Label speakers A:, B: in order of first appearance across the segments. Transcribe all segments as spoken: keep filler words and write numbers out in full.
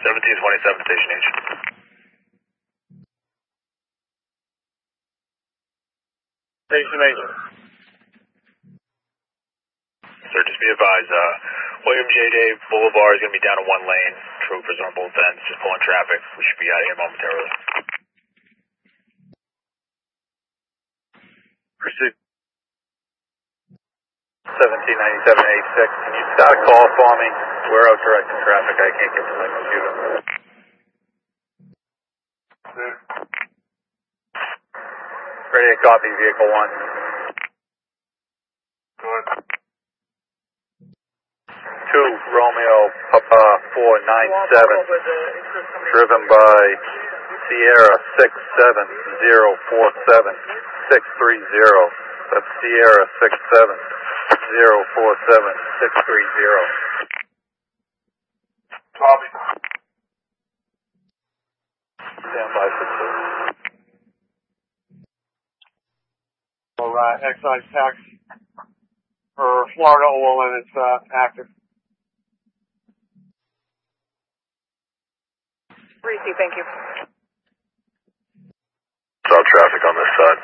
A: seventeen twenty-seven, station H.
B: Station H.
A: Sir, just be advised, uh, William J. Day Boulevard is going to be down to one lane. Troopers on both ends, just pulling traffic. We should be out of here momentarily.
B: Pursuit. seventeen ninety-seven eighty-six. Can you start a call for me? We're out directing traffic. I can't get to my computer. Ready to copy vehicle one.
A: Good.
B: Two Romeo Papa four nine seven, driven by Sierra six seven zero four seven six three zero. That's Sierra six seven zero four seven six three zero.
A: Copy.
B: Stand by for two.
C: All right, excise tax for Florida O L N is uh, active.
D: Receive, thank you.
A: Saw traffic on this side.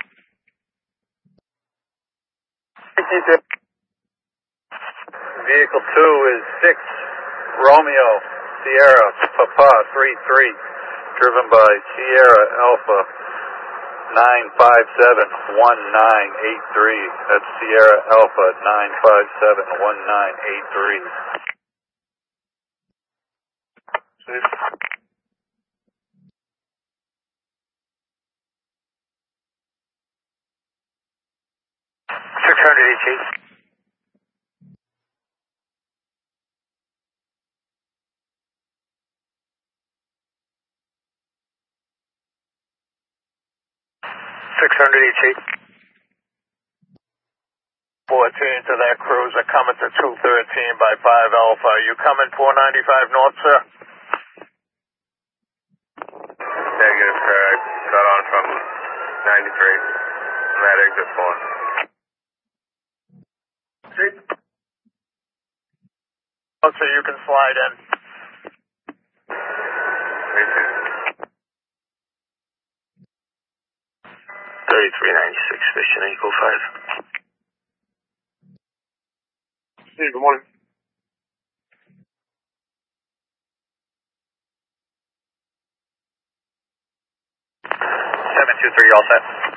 B: Vehicle two is six Romeo Sierra Papa three three, driven by Sierra Alpha nine five seven one nine eight three. That's Sierra Alpha nine five seven one nine eight three.
A: six hundred H eight. six hundred H eight.
E: fourteen to that cruiser, coming to two thirteen by five Alpha. You coming four ninety-five north, sir?
A: Negative, sir. I got on from ninety-three. I'm at exit four.
E: Oh, so you can slide in.
A: thirty-three ninety-six, station Echo five.
C: Steve, good morning.
A: seven two three, all set.